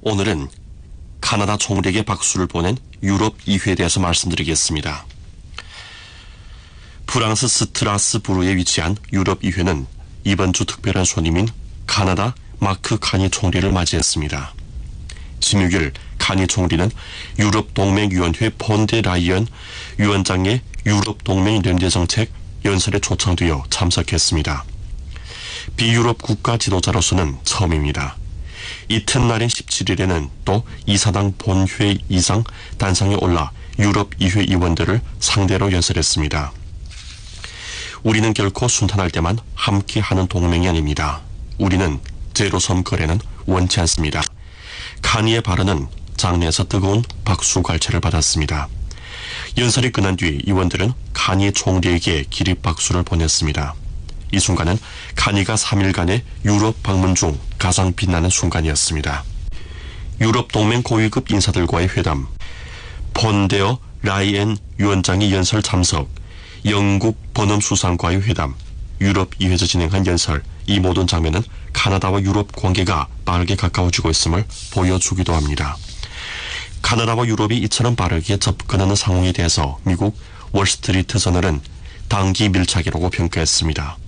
오늘은 카나다 총리에게 박수를 보낸 유럽 이회에 대해서 말씀드리겠습니다. 프랑스 스트라스부르에 위치한 유럽 이회는 이번 주 특별한 손님인 카나다 마크 카니 총리를 맞이했습니다. 16일 카니 총리는 유럽동맹위원회 폰데 라이언 위원장의 유럽동맹 연대정책 연설에 초청되어 참석했습니다. 비유럽 국가 지도자로서는 처음입니다. 이튿날인 17일에는 또 이사당 본회 이상 단상에 올라 유럽 이회 의원들을 상대로 연설했습니다. 우리는 결코 순탄할 때만 함께하는 동맹이 아닙니다. 우리는 제로섬 거래는 원치 않습니다. 카니의 발언은 장내에서 뜨거운 박수 갈채를 받았습니다. 연설이 끝난 뒤 의원들은 카니 총리에게 기립박수를 보냈습니다. 이 순간은 카니가 3일간의 유럽 방문 중 가장 빛나는 순간이었습니다. 유럽 동맹 고위급 인사들과의 회담, 폰데어 라이엔 위원장의 연설 참석, 영국 버넘 수상과의 회담, 유럽 이회에서 진행한 연설, 이 모든 장면은 카나다와 유럽 관계가 빠르게 가까워지고 있음을 보여주기도 합니다. 카나다와 유럽이 이처럼 빠르게 접근하는 상황에 대해서 미국 월스트리트 저널은 단기 밀착이라고 평가했습니다.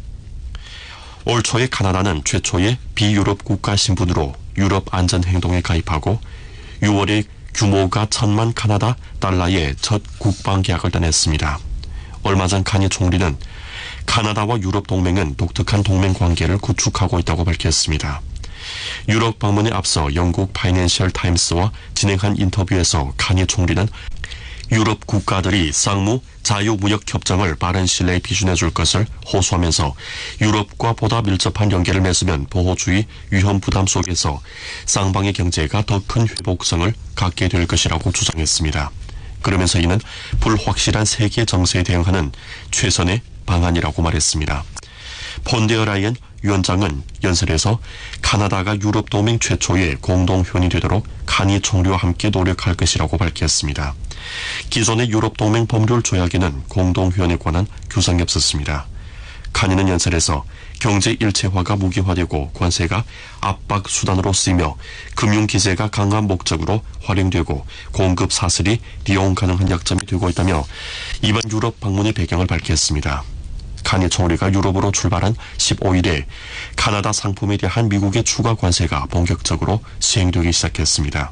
올 초에 카나다는 최초의 비유럽 국가 신분으로 유럽 안전행동에 가입하고 6월에 규모가 1,000만 카나다 달러의 첫 국방계약을 따냈습니다. 얼마 전 카니 총리는 카나다와 유럽 동맹은 독특한 동맹 관계를 구축하고 있다고 밝혔습니다. 유럽 방문에 앞서 영국 파이낸셜 타임스와 진행한 인터뷰에서 카니 총리는 유럽 국가들이 쌍무 자유무역협정을 빠른 시일 내에批准해 줄 것을 호소하면서 유럽과 보다 밀접한 연계를 맺으면 보호주의 위험 부담 속에서 쌍방의 경제가 더 큰 회복성을 갖게 될 것이라고 주장했습니다. 그러면서 이는 불확실한 세계 정세에 대응하는 최선의 방안이라고 말했습니다. 폰데어 라이언 위원장은 연설에서 카나다가 유럽 동맹 최초의 공동회원이 되도록 카니 총리와 함께 노력할 것이라고 밝혔습니다. 기존의 유럽 동맹 법률 조약에는 공동회원에 관한 규정이 없었습니다. 카니는 연설에서 경제 일체화가 무기화되고 관세가 압박 수단으로 쓰이며 금융기제가 강한 목적으로 활용되고 공급 사슬이 이용 가능한 약점이 되고 있다며 이번 유럽 방문의 배경을 밝혔습니다. 카니 총리가 유럽으로 출발한 15일에 카나다 상품에 대한 미국의 추가 관세가 본격적으로 시행되기 시작했습니다.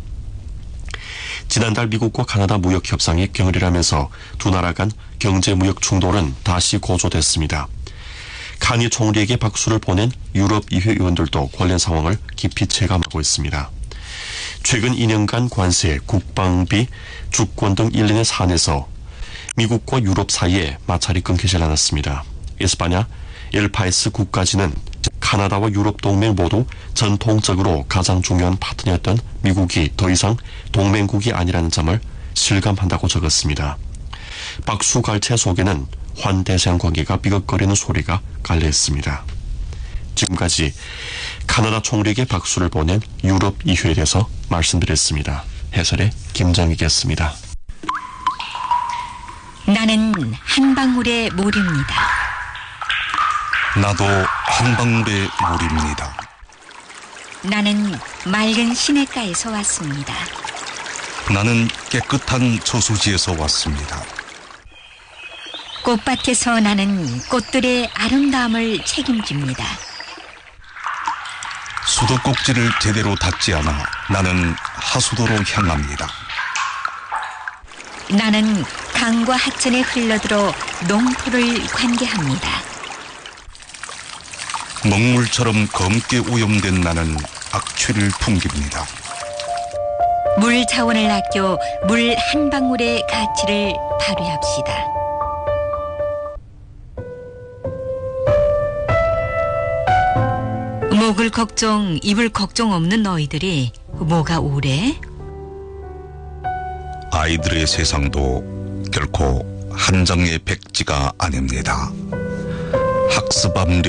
지난달 미국과 카나다 무역 협상이 경을이라면서 두 나라 간 경제 무역 충돌은 다시 고조됐습니다. 카니 총리에게 박수를 보낸 유럽 이회 의원들도 관련 상황을 깊이 체감하고 있습니다. 최근 2년간 관세, 국방비, 주권 등 일련의 사안에서 미국과 유럽 사이에 마찰이 끊기질 않았습니다. 에스파냐, 엘파이스 국가지는 카나다와 유럽 동맹 모두 전통적으로 가장 중요한 파트너였던 미국이 더 이상 동맹국이 아니라는 점을 실감한다고 적었습니다. 박수 갈채 속에는 환대세양 관계가 비걱거리는 소리가 깔려있습니다. 지금까지 카나다 총리에게 박수를 보낸 유럽 이회에 대해서 말씀드렸습니다. 해설의 김정익이었습니다. 나는 한 방울의 물입니다. 나도 한 방울의 물입니다. 나는 맑은 시냇가에서 왔습니다. 나는 깨끗한 저수지에서 왔습니다. 꽃밭에서 나는 꽃들의 아름다움을 책임집니다. 수도꼭지를 제대로 닫지 않아 나는 하수도로 향합니다. 나는 강과 하천에 흘러들어 농토를 관계합니다. 먹물처럼 검게 오염된 나는 악취를 풍깁니다. 물 자원을 아껴 물 한 방울의 가치를 발휘합시다. 목을 걱정, 입을 걱정 없는 너희들이 뭐가 오래? 아이들의 세상도 결코 한 장의 백지가 아닙니다. 학습 압력